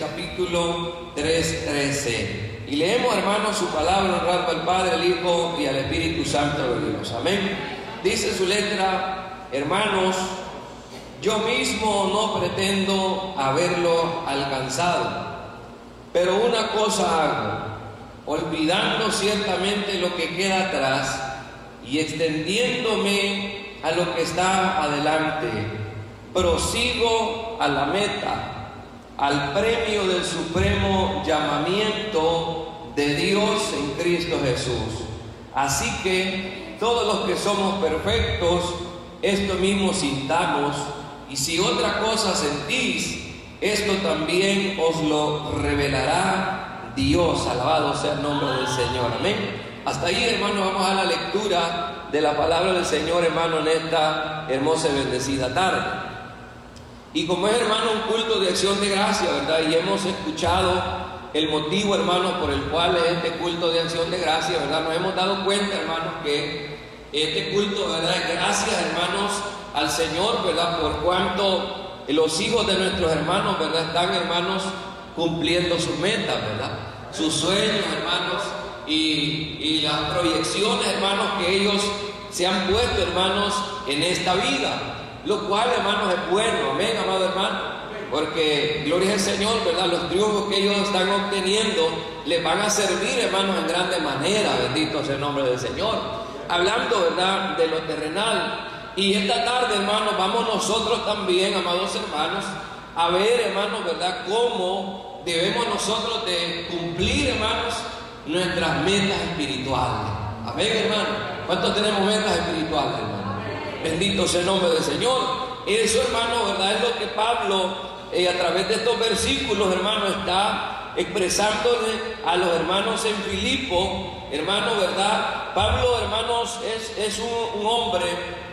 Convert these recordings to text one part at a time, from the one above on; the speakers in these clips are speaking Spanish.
Capítulo 3:13. Y leemos, hermanos, su palabra, honrando al Padre, al Hijo y al Espíritu Santo de Dios. Amén. Dice su letra: hermanos, yo mismo no pretendo haberlo alcanzado, pero una cosa hago, olvidando ciertamente lo que queda atrás y extendiéndome a lo que está adelante, prosigo a la meta, al premio del supremo llamamiento de Dios en Cristo Jesús. Así que todos los que somos perfectos, esto mismo sintamos, y si otra cosa sentís, esto también os lo revelará Dios. Alabado sea el nombre del Señor. Amén. Hasta ahí, hermano, vamos a la lectura de la palabra del Señor, hermano, en esta hermosa y bendecida tarde. Y como es, hermano, un culto de acción de gracia, ¿verdad? Y hemos escuchado el motivo, hermano, por el cual es este culto de acción de gracia, ¿verdad? Nos hemos dado cuenta, hermanos, que este culto, ¿verdad?, es gracias, hermanos, al Señor, ¿verdad? Por cuanto los hijos de nuestros hermanos, ¿verdad?, están, hermanos, cumpliendo sus metas, ¿verdad? Sus sueños, hermanos, y las proyecciones, hermanos, que ellos se han puesto, hermanos, en esta vida. Lo cual, hermanos, es bueno. Amén, amado hermano. Porque, gloria al Señor, ¿verdad? Los triunfos que ellos están obteniendo les van a servir, hermanos, en grande manera. Bendito sea el nombre del Señor. Hablando, ¿verdad?, de lo terrenal. Y esta tarde, hermanos, vamos nosotros también, amados hermanos, a ver, hermanos, ¿verdad?, cómo debemos nosotros de cumplir, hermanos, nuestras metas espirituales. Amén, hermano. ¿Cuántos tenemos metas espirituales, hermano? Bendito sea el nombre del Señor. Eso, hermano, ¿verdad?, es lo que Pablo, a través de estos versículos, hermano, está expresándole a los hermanos en Filipo, hermano, ¿verdad? Pablo, hermanos, es un hombre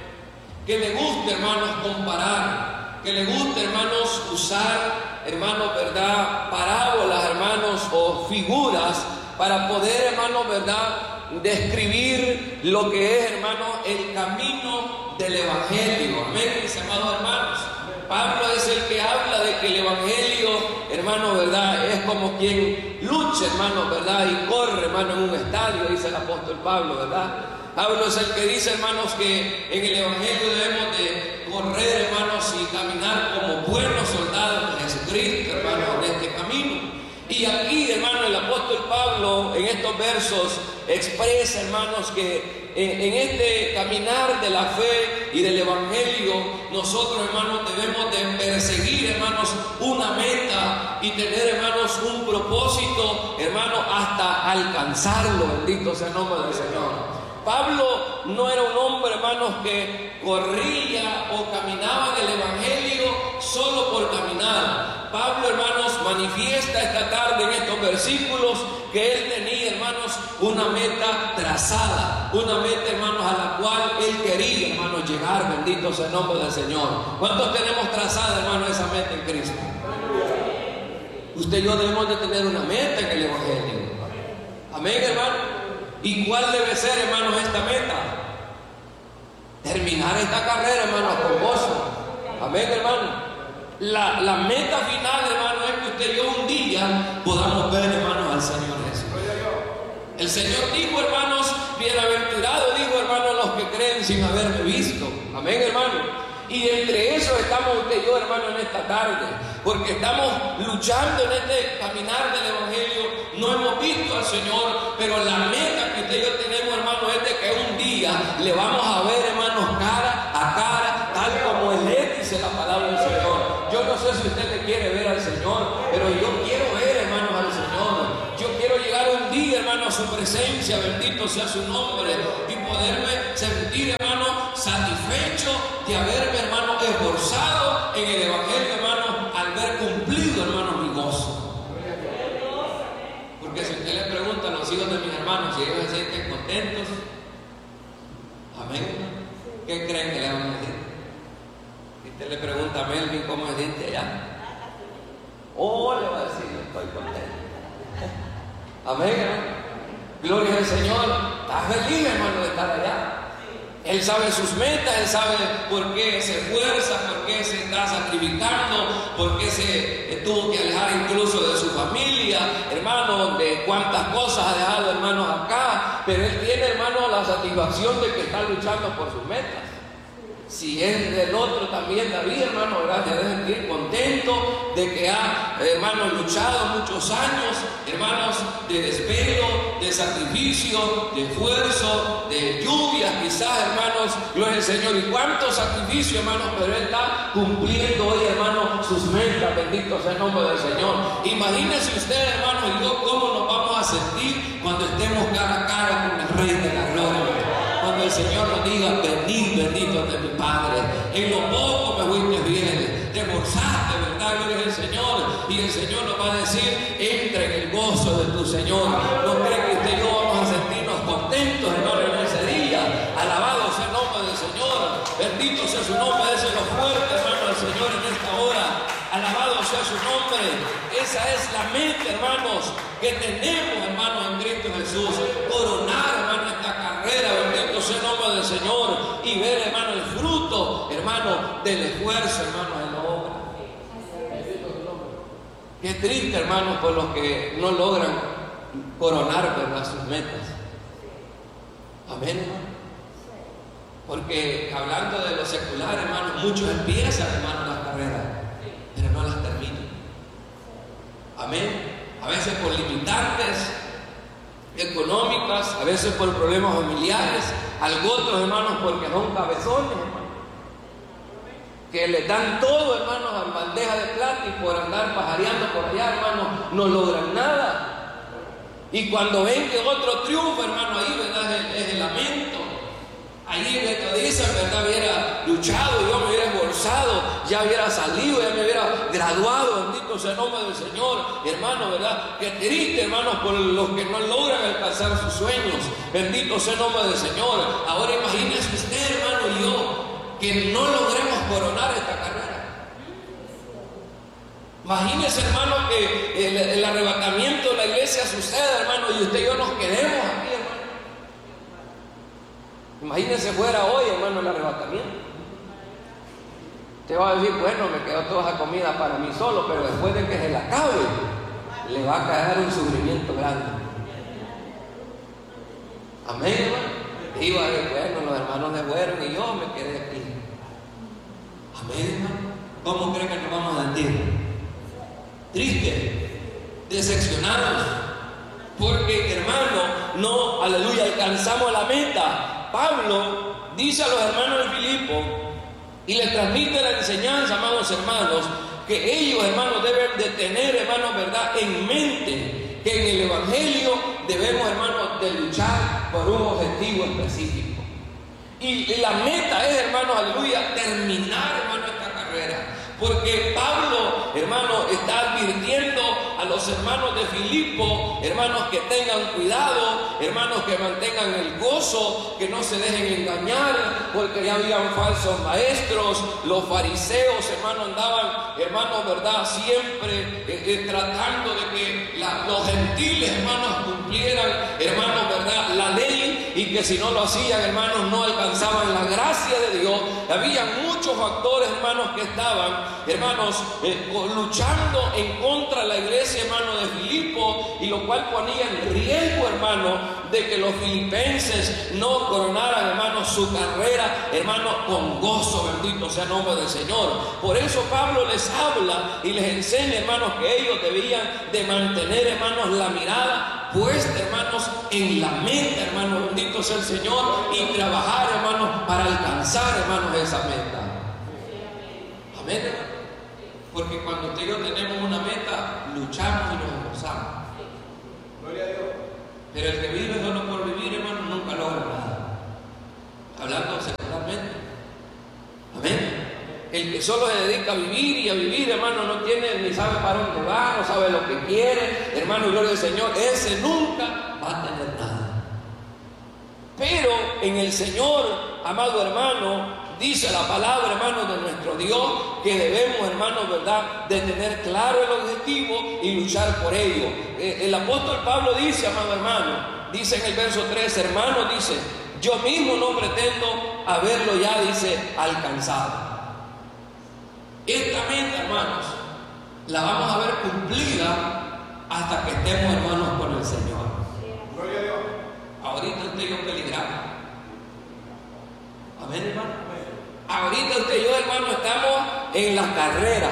que le gusta, hermanos, comparar, que le gusta, hermanos, usar, hermanos, ¿verdad?, parábolas, hermanos, o figuras para poder, hermanos, ¿verdad?, describir lo que es, hermano, el camino del Evangelio. Amén, mis amados hermanos. Pablo es el que habla de que el Evangelio, hermano, ¿verdad?, es como quien lucha, hermano, ¿verdad?, y corre, hermano, en un estadio, dice el apóstol Pablo, ¿verdad? Pablo es el que dice, hermanos, que en el Evangelio debemos de correr, hermanos, y caminar como buenos soldados de Jesucristo, hermanos, en este camino. Y aquí, hermano, el apóstol Pablo en estos versos expresa, hermanos, que en este caminar de la fe y del Evangelio, nosotros, hermanos, debemos de perseguir, hermanos, una meta y tener, hermanos, un propósito, hermanos, hasta alcanzarlo. Bendito sea el nombre del Señor. Pablo no era un hombre, hermanos, que corría o caminaba en el Evangelio solo por caminar. Pablo, hermanos, manifiesta esta tarde en estos versículos que él tenía, hermanos, una meta trazada, una meta, hermanos, a la cual él quería, hermanos, llegar. Bendito sea el nombre del Señor. ¿Cuántos tenemos trazada, hermanos, esa meta en Cristo? Usted y yo debemos de tener una meta en el Evangelio. Amén, hermano. ¿Y cuál debe ser, hermanos, esta meta? Terminar esta carrera, hermanos, con gozo. Amén, hermano. La meta final, hermano, es que usted y yo un día podamos ver, hermanos, al Señor Jesús. El Señor dijo, hermanos, bienaventurado, dijo, hermanos, los que creen sin haberme visto. Amén, hermano. Y entre eso estamos usted y yo, hermano, en esta tarde, porque estamos luchando en este caminar del Evangelio. No hemos visto al Señor, pero la meta que usted y yo tenemos, hermano, es de que un día le vamos a ver, hermanos, cara a cara, tal como Él es, dice la palabra del Señor. Yo no sé si usted le quiere ver al Señor, pero yo quiero ver, hermanos, al Señor. Yo quiero llegar un día, hermano, a su presencia, bendito sea su nombre, y poderme sentir, hermano, satisfecho de haberme, hermano, esforzado en el Evangelio, hermano, al ver cumplido, hermano, mi gozo. Porque si usted le pregunta a los hijos de mis hermanos si ellos se sienten contentos, amén, ¿qué creen que le van a decir? Si usted le pregunta a Melvin cómo se siente allá, le va a decir, estoy contento. Amén, hermano. Gloria al Señor. ¿Estás feliz, hermano, de estar allá? Él sabe sus metas, Él sabe por qué se esfuerza, por qué se está sacrificando, por qué se tuvo que alejar incluso de su familia, hermano, de cuántas cosas ha dejado, hermanos, acá. Pero Él tiene, hermano, la satisfacción de que está luchando por sus metas. Si es del otro también David, hermano, ¿verdad? Se debe sentir contento de que ha, hermano, luchado muchos años, hermanos, de desvelo, de sacrificio, de esfuerzo, de lluvias, quizás, hermanos, gloria al Señor. Y cuánto sacrificio, hermanos, pero Él está cumpliendo hoy, hermano, sus metas. Bendito sea el nombre del Señor. Imagínense ustedes, hermanos, y yo, cómo nos vamos a sentir cuando estemos cara a cara con el Rey de la Gloria. Cuando el Señor nos diga: venid, bendito de mi Padre, en lo poco me fuiste bien, te esforzaste, ¿verdad? Gloria al Señor. Y el Señor nos va a decir: entra en el gozo de tu Señor. ¿No cree que usted y yo vamos a sentirnos contentos, hermano, en ese día? Alabado sea el nombre del Señor, bendito sea su nombre. Déselo fuerte, hermano, al Señor en esta hora. Alabado sea su nombre. Esa es la meta, hermanos, que tenemos, hermanos, en Cristo Jesús. Coronar, hermano, esta carrera, bendito sea el nombre del Señor, y ver, hermano, el fruto, hermano, del esfuerzo, hermano, de la obra. Qué triste, hermano, por los que no logran coronar, ¿verdad?, sus metas. Amén, hermano. Porque hablando de lo secular, hermano, muchos empiezan, hermano, las carreras, pero no las terminan. Amén. A veces por limitantes económicas, a veces por problemas familiares, algunos, hermanos, porque son cabezones, hermanos, que les dan todo, hermanos, en bandeja de plata, y por andar pajareando por allá, hermanos, no logran nada. Y cuando ven que otro triunfa, hermano, ahí, ¿verdad?, es el lamento. Allí me dicen, ¿verdad?, hubiera luchado, yo me hubiera esforzado, ya hubiera salido, ya me hubiera graduado, bendito sea el nombre del Señor, hermano, ¿verdad? Qué triste, hermano, por los que no logran alcanzar sus sueños, bendito sea el nombre del Señor. Ahora imagínese usted, hermano, y yo, que no logremos coronar esta carrera. Imagínese, hermano, que el arrebatamiento de la iglesia suceda, hermano, y usted y yo nos quedemos aquí, hermano. Imagínense fuera hoy, hermano, el arrebatamiento. Usted va a decir: bueno, me quedó toda esa comida para mí solo, pero después de que se la acabe, le va a caer un sufrimiento grande. Amén, hermano. Iba a decir: bueno, los hermanos se fueron y yo me quedé aquí. Amén, hermano. ¿Cómo creen que nos vamos a sentir? Tristes, decepcionados, porque, hermano, no, aleluya, alcanzamos la meta. Pablo dice a los hermanos de Filipo y les transmite la enseñanza, amados hermanos, que ellos, hermanos, deben de tener, hermanos, verdad, en mente que en el Evangelio debemos, hermanos, de luchar por un objetivo específico. Y la meta es, hermanos, aleluya, terminar, hermano, esta carrera. Porque Pablo, hermano, está advirtiendo a los hermanos de Filipo, hermanos, que tengan cuidado, hermanos, que mantengan el gozo, que no se dejen engañar, porque ya habían falsos maestros. Los fariseos, hermanos, andaban, hermanos, verdad, siempre tratando de que los gentiles, hermanos, cumplieran, hermanos, verdad, la ley, y que si no lo hacían, hermanos, no alcanzaban la gracia de Dios. Había muchos factores, hermanos, que estaban, hermanos, luchando en contra de la iglesia, hermano, de Filipo, y lo cual ponía en riesgo, hermano, de que los filipenses no coronaran, hermanos, su carrera, hermanos, con gozo. Bendito sea el nombre del Señor. Por eso Pablo les habla y les enseña, hermanos, que ellos debían de mantener, hermanos, la mirada puesta, hermanos, en la meta, hermanos, bendito sea el Señor, y trabajar, hermanos, para alcanzar, hermanos, esa meta. Amén, hermano. Porque cuando usted y yo tenemos una meta, luchamos y nos esforzamos. Gloria a Dios. Pero el que vive solo por vivir, hermano, nunca logra nada. Hablando secularmente. Amén. El que solo se dedica a vivir y a vivir, hermano, no tiene ni sabe para dónde va, no sabe lo que quiere, hermano, gloria al Señor, ese nunca va a tener nada. Pero en el Señor, amado hermano, dice la palabra, hermano, de nuestro Dios, que debemos, hermano, verdad, de tener claro el objetivo y luchar por ello. El apóstol Pablo dice, amado hermano, dice en el verso 3, hermano, dice: yo mismo no pretendo haberlo ya, dice, alcanzado. Esta meta, hermanos, la vamos a ver cumplida hasta que estemos, hermanos, con el Señor. Gloria a Dios. Ahorita usted y yo peligramos. Amén, hermano. Ahorita usted y yo, hermano, estamos en la carrera.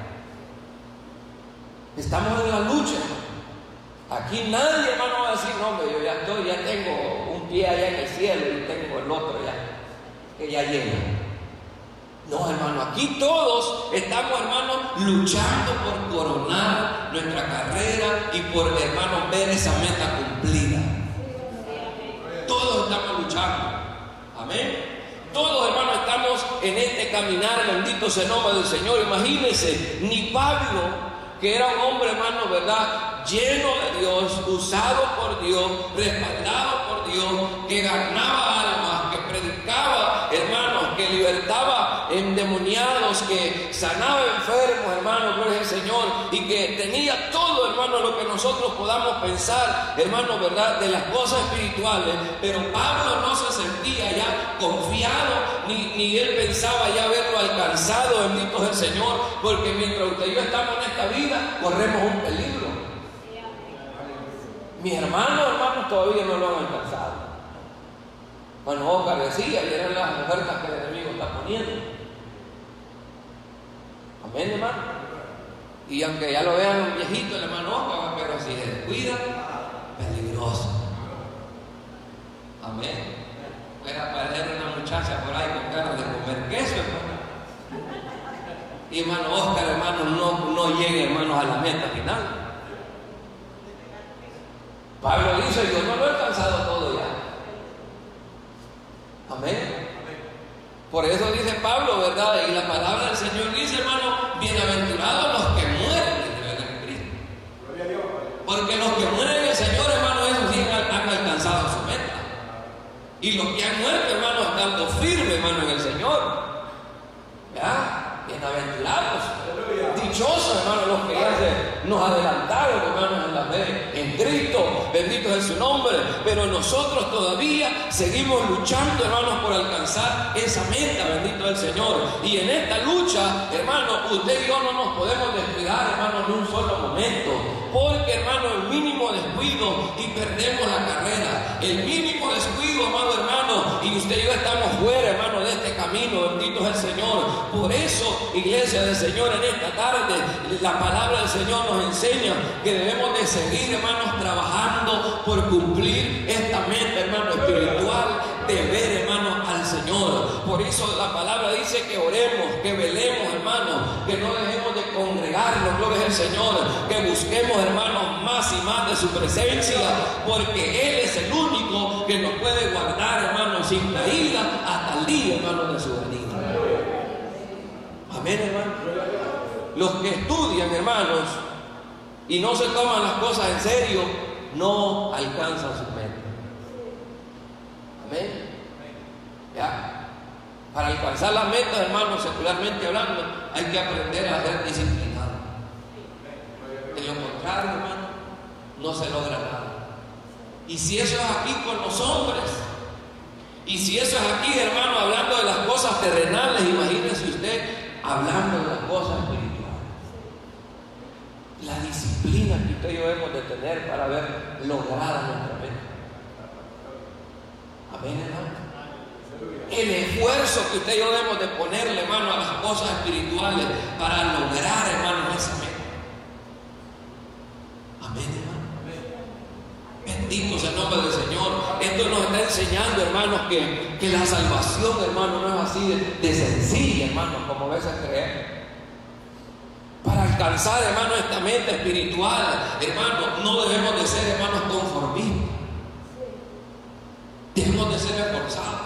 Estamos en la lucha. Aquí nadie, hermano, va a decir, no, hombre, yo ya estoy, ya tengo un pie allá en el cielo y tengo el otro ya, que ya llega. No, hermano, aquí todos estamos, hermano, luchando por coronar nuestra carrera y por, hermano, ver esa meta cumplida. Todos estamos luchando. Amén. Todos, hermano, estamos en este caminar, bendito sea el nombre del Señor. Imagínense, ni Pablo, que era un hombre, hermano, ¿verdad?, lleno de Dios, usado por Dios, respaldado por Dios, que ganaba almas, que predicaba, hermanos, que libertaba endemoniados, que sanaba enfermos, hermano, gloria al Señor, y que tenía todo, hermano, lo que nosotros podamos pensar, hermano, ¿verdad?, de las cosas espirituales. Pero Pablo no se sentía ya confiado, ni él pensaba ya haberlo alcanzado, bendito es el Señor, porque mientras usted y yo estamos en esta vida, corremos un peligro. Mis hermanos todavía no lo han alcanzado. Bueno, Oscar decía, eran las ofertas que el enemigo está poniendo. Amén, hermano. Y aunque ya lo vean un viejito, el hermano Oscar, pero si se descuida, peligroso. Amén. Era parecer una muchacha por ahí con ganas de comer queso, hermano. Y hermano Oscar, hermano, no llegue, hermanos, a la meta final. Pablo dice, yo no lo he alcanzado todo ya. Amén. Por eso dice Pablo, ¿verdad? Y la palabra del Señor dice, hermano, bienaventurados los que mueren en Cristo. Porque los que mueren en el Señor, hermano, esos sí han alcanzado su meta. Y los que han muerto, hermano, estando firmes, hermano, en el Señor. ¿Ya? Bienaventurados. Dichosos, hermanos, los que ya nos adelantaron, hermanos, en la fe en Cristo, bendito es su nombre. Pero nosotros todavía seguimos luchando, hermanos, por alcanzar esa meta, bendito es el Señor. Y en esta lucha, hermanos, usted y yo no nos podemos descuidar, hermanos, en un solo momento. Porque, hermano, el mínimo descuido y perdemos la carrera. El mínimo descuido, hermano, y usted y yo estamos fuera, hermano, de este camino, bendito es el Señor. Por eso, iglesia del Señor, en esta tarde, la palabra del Señor nos enseña que debemos de seguir, hermanos, trabajando por cumplir esta meta, hermano, espiritual, de ver, hermano, al Señor. Por eso la palabra dice que oremos, que velemos, hermano, que no dejemos de congregarnos, gloria al Señor, que busquemos, hermanos, más y más de su presencia, porque Él es el único que nos puede guardar, hermanos, sin caída hasta el día, hermanos, de su venida. Amén, hermano. Los que estudian, hermanos, y no se toman las cosas en serio, no alcanzan sus metas. Amén. Ya. Para alcanzar las metas, hermanos, secularmente hablando, hay que aprender a ser disciplinado. De lo contrario, hermano, no se logra nada. Y si eso es aquí con los hombres, y si eso es aquí, hermano, hablando de las cosas terrenales, imagínese usted hablando de las cosas espirituales. La disciplina que usted y yo debemos de tener para ver lograda nuestra meta. Amén, hermano. El esfuerzo que usted y yo debemos de ponerle, hermano, a las cosas espirituales para lograr, hermano, esa meta. Amén, hermano. Bendito sea el nombre del Señor. Esto nos está enseñando, hermanos, que la salvación, hermano, no es así de sencilla, hermano, como a veces creemos. Para alcanzar, hermano, esta meta espiritual, hermano, no debemos de ser, hermanos, conformistas. Debemos de ser esforzados.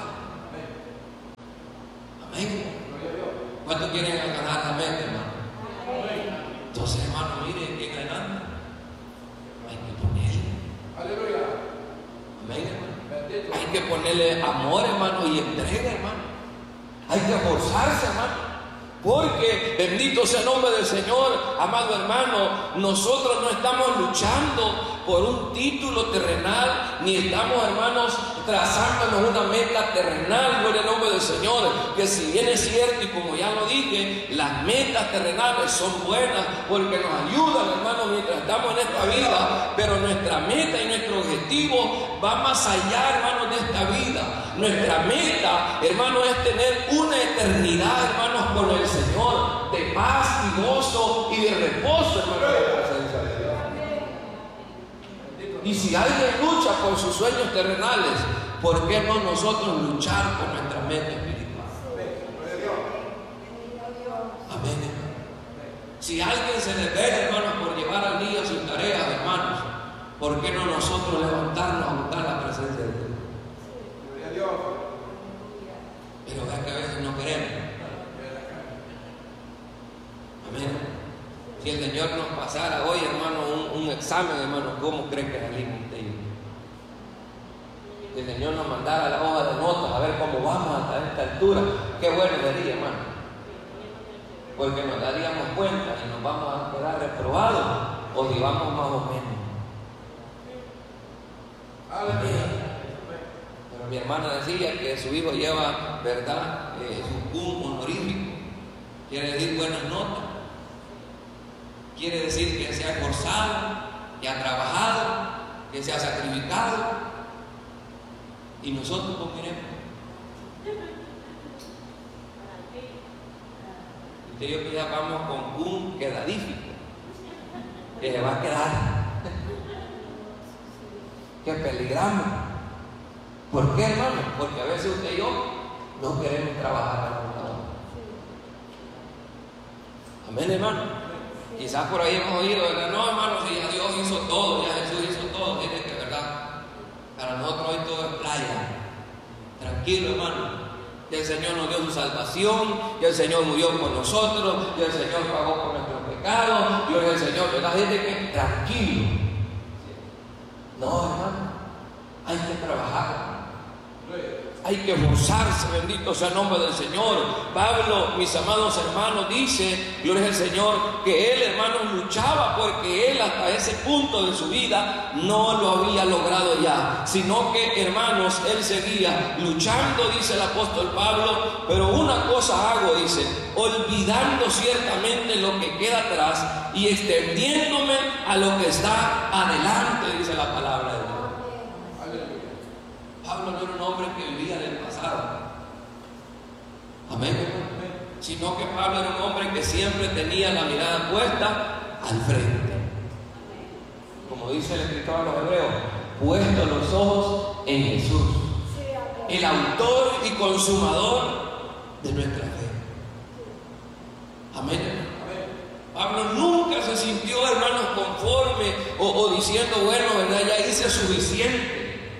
Amén. ¿Cuántos quieren alcanzar la meta, hermano? Entonces, hermano, miren, en adelante hay que ponerle. Aleluya. Amén, hermano. Hay que ponerle amor, hermano, y entrega, hermano. Hay que esforzarse, hermano. Porque bendito sea el nombre del Señor, amado hermano, nosotros no estamos luchando por un título terrenal, ni estamos, hermanos, trazándonos una meta terrenal, gloria al nombre del Señor, que si bien es cierto, y como ya lo dije, las metas terrenales son buenas porque nos ayudan, hermanos, mientras estamos en esta vida, pero nuestra meta y nuestro objetivo va más allá, hermanos, de esta vida. Nuestra meta, hermanos, es tener una eternidad, hermanos, con el Señor, de paz y gozo y de reposo, hermanos, en la presencia de Dios. Y si alguien lucha por sus sueños terrenales, ¿por qué no nosotros luchar por nuestra meta espiritual? Amén. Si alguien se desvela, hermanos, por llevar al día sus tareas, hermanos, ¿por qué no nosotros levantarnos a buscar la presencia de Dios? Pero es que a veces no queremos. Amén. Si el Señor nos pasara hoy, hermano, un examen, hermano, ¿cómo cree que salimos usted y yo? Si el Señor nos mandara la hoja de notas a ver cómo vamos hasta esta altura, qué bueno sería, hermano. Porque nos daríamos cuenta y nos vamos a quedar reprobados o si vamos más o menos. Amén. Pero mi hermana decía que su hijo lleva, ¿verdad?, un honorífico. Quiere decir buenas notas. Quiere decir que se ha esforzado, que ha trabajado, que se ha sacrificado. Y nosotros ¿cómo queremos? Usted y yo que ya vamos con un quedadífico, que se va a quedar. Que peligramos. ¿Por qué, hermano? Porque a veces usted y yo no queremos trabajar a la computadora. Amén, hermano. Quizás por ahí hemos oído, ¿verdad? No, hermano, si ya Dios hizo todo, ya Jesús hizo todo, tiene que, ¿verdad? Para nosotros hoy todo es playa. Tranquilo, hermano. Ya el Señor nos dio su salvación, ya el Señor murió por nosotros, ya el Señor pagó por nuestros pecados, gloria al Señor, ¿verdad? Gente que tranquilo. No, hermano, hay que trabajar. Hay que esforzarse, bendito sea el nombre del Señor. Pablo, mis amados hermanos, dice, gloria al Señor, que él, hermanos, luchaba porque él hasta ese punto de su vida no lo había logrado ya, sino que, hermanos, él seguía luchando, dice el apóstol Pablo, pero una cosa hago, dice, olvidando ciertamente lo que queda atrás y extendiéndome a lo que está adelante, dice la palabra de Dios. Pablo no era un hombre que vivía del pasado. Amén. Sino que Pablo era un hombre que siempre tenía la mirada puesta al frente. Como dice el escritor a los hebreos, puesto los ojos en Jesús, el autor y consumador de nuestra fe. Amén. Pablo nunca se sintió, hermanos, conforme o diciendo, bueno, ¿verdad? Ya hice suficiente.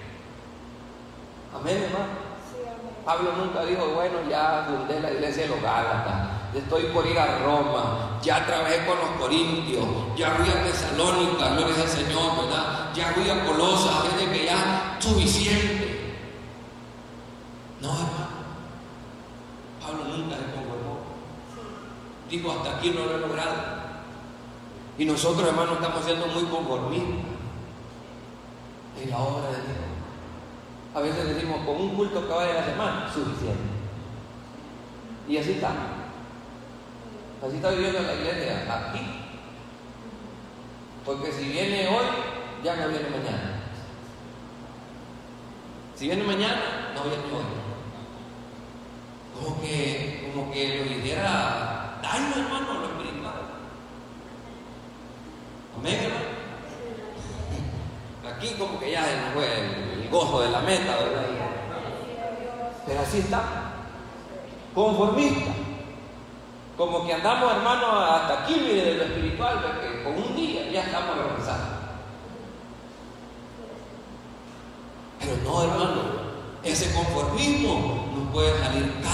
Amén, hermano. Pablo nunca dijo, bueno, ya fundé la iglesia de los Gálatas, estoy por ir a Roma, ya trabajé con los Corintios, ya fui a Tesalónica, gloria al Señor, ¿verdad? Ya fui a Colosas, desde que ya suficiente. No, hermano. Pablo nunca se conformó. Dijo, hasta aquí no lo he logrado. Y nosotros, hermanos, estamos siendo muy conformistas en la obra de Dios. A veces decimos, con un culto que vaya a la semana, suficiente. Y así está. Así está viviendo la iglesia aquí. Porque si viene hoy, ya no viene mañana. Si viene mañana, no viene hoy. Como que lo hiciera daño, hermano, a lo espiritual. Amén, hermano. Aquí como que ya no fue el gozo de la meta, ¿verdad? Pero así está, conformista. Como que andamos, hermano, hasta aquí, mire, de lo espiritual, porque con un día ya estamos avanzando. Pero no, hermano, ese conformismo nos puede salir